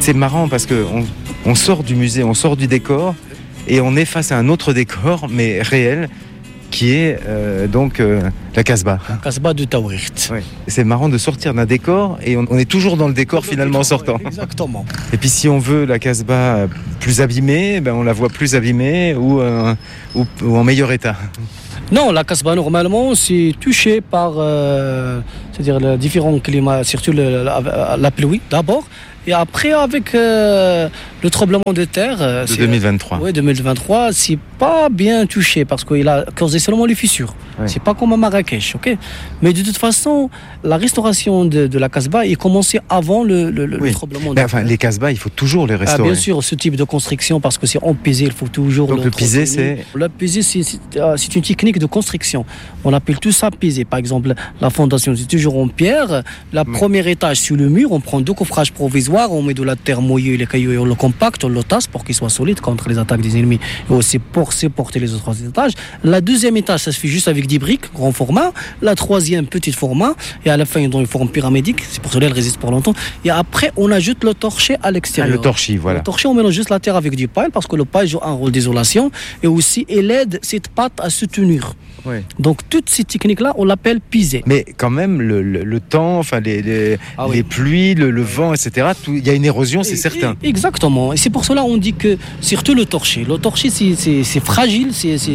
c'est marrant parce qu'on sort du musée, on sort du décor et on est face à un autre décor, mais réel, qui est la Casbah. La Casbah de Taouirt. Ouais. C'est marrant de sortir d'un décor et on est toujours dans le décor finalement en sortant. Exactement. Et puis si on veut la Casbah plus abîmée, on la voit plus abîmée ou en meilleur état. Non, la Casbah normalement c'est touché par c'est-à-dire les différents climats, surtout la pluie d'abord. Et après, avec le tremblement de terre... de 2023. Oui, 2023, c'est pas bien touché parce qu'il a causé seulement les fissures. Ouais. C'est pas comme à Marrakech, ok. Mais de toute façon, la restauration de la Casbah est commencée avant le tremblement de terre. Les Casbahs, il faut toujours les restaurer. Bien sûr, ce type de construction, parce que c'est empesé, il faut toujours... Donc le pisé, c'est... Le pisé, c'est une technique de construction. On appelle tout ça pisé. Par exemple, la fondation, c'est toujours en pierre. Le premier étage sur le mur, on prend 2 coffrages provisoires. On met de la terre mouillée, les cailloux, et on le compacte, on le tasse pour qu'il soit solide contre les attaques des ennemis et aussi pour supporter les autres étages. La deuxième étage, ça se fait juste avec des briques, grand format. La troisième, petit format. Et à la fin, dans une forme pyramidique. C'est pour cela qu'elle résiste pour longtemps. Et après, on ajoute le torchis à l'extérieur. Le torchis, voilà. Le torchis, on mélange juste la terre avec du paille parce que le paille joue un rôle d'isolation et aussi, il aide cette pâte à se tenir. Ouais. Donc toutes ces techniques-là, on l'appelle pisé. Mais quand même, le temps, enfin les pluies, le vent, etc. Il y a une érosion, c'est certain. Exactement. Et c'est pour cela qu'on dit que surtout le torchis. Le torchis, c'est fragile,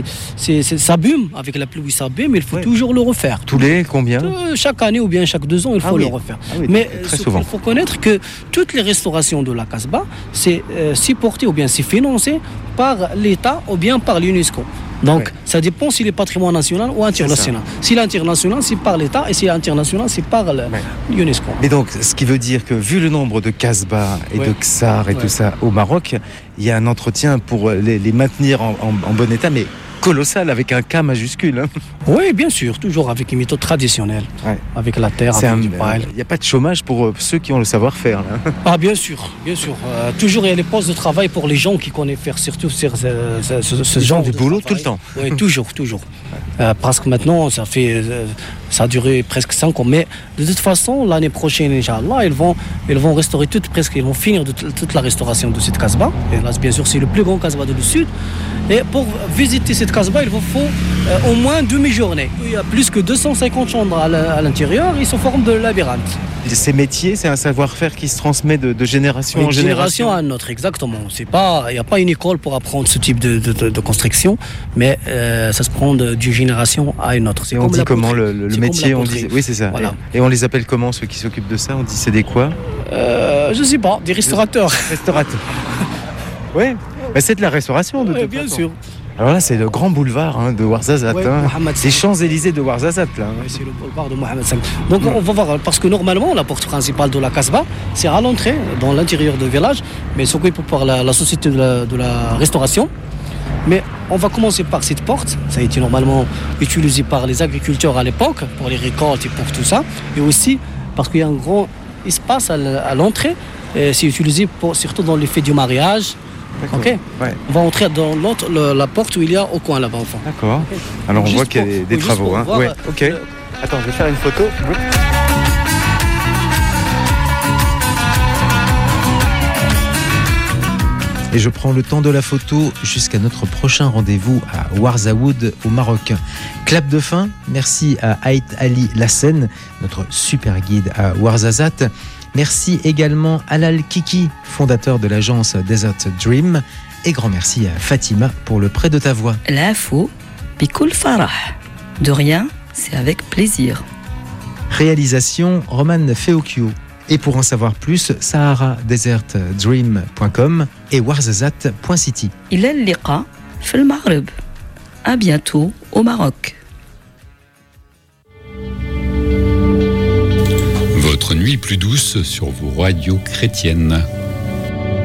ça s'abîme avec la pluie, ça s'abîme. Il faut toujours le refaire. Tous les combien Chaque année ou bien chaque 2 ans, il faut le refaire. Mais très souvent. Il faut connaître que toutes les restaurations de la Casbah, c'est supporté ou bien c'est financé par l'État ou bien par l'UNESCO. Donc, ça dépend s'il est patrimoine national ou international. Si l'international, c'est par l'État et si l'international, c'est par l'UNESCO. Mais donc, ce qui veut dire que vu le nombre de Casbah et de Ksar et tout ça au Maroc, il y a un entretien pour les maintenir en bon état, mais colossal, avec un K majuscule. Hein. Oui, bien sûr, toujours avec une méthode traditionnelle, avec la terre, avec du paille. Il n'y a pas de chômage pour ceux qui ont le savoir-faire. Là. Ah, bien sûr, bien sûr. Toujours, il y a les postes de travail pour les gens qui connaissent faire surtout ce genre du boulot tout le temps. Oui, toujours. Parce que maintenant, ça a duré presque 5 ans. Mais de toute façon, l'année prochaine, Inch'Allah, ils vont restaurer ils vont finir toute la restauration de cette Casbah. Et là, bien sûr, c'est le plus grand Casbah du Sud. Et pour visiter cette Casbah, il vous faut au moins demi-journée. Il y a plus que 250 chambres à l'intérieur, ils sont forme de labyrinthe. Ces métiers, c'est un savoir-faire qui se transmet de génération en génération. À une autre, exactement. Il n'y a pas une école pour apprendre ce type de construction, mais ça se prend d'une génération à une autre. Et on dit comment le métier, on dit... Oui, c'est ça. Voilà. Et on les appelle comment, ceux qui s'occupent de ça? On dit c'est des quoi? Je ne sais pas, des restaurateurs. Restaurateurs. Oui, mais c'est de la restauration de toute bien façon. sûr. Alors là, c'est le grand boulevard de Ouarzazate. Les Champs-Élysées de Ouarzazate. Là. Oui, c'est le boulevard de Mohamed V. Donc on va voir, parce que normalement, la porte principale de la Casbah, c'est à l'entrée, dans l'intérieur du village, mais c'est occupé par la société de la restauration. Mais on va commencer par cette porte. Ça a été normalement utilisé par les agriculteurs à l'époque, pour les récoltes et pour tout ça. Et aussi parce qu'il y a un grand espace à l'entrée. Et c'est utilisé surtout dans les fêtes du mariage. Ok. Ouais. On va entrer dans la porte où il y a au coin là-bas au fond. D'accord. Okay. Alors on voit qu'il y a des travaux. Hein. Ouais. Ok. Attends, je vais faire une photo. Et je prends le temps de la photo jusqu'à notre prochain rendez-vous à Ouarzaoud au Maroc. Clap de fin, merci à Haït Ali Lassen, notre super guide à Ouarzazate. Merci également à Alal Kiki, fondateur de l'agence Desert Dream. Et grand merci à Fatima pour le prêt de ta voix. L'info, bikoul farah. De rien, c'est avec plaisir. Réalisation, Roman Feokio. Et pour en savoir plus, saharadesertdream.com et ouarzazate.city. Il est liqa fil Maghreb. À bientôt au Maroc. Votre nuit plus douce sur vos radios chrétiennes.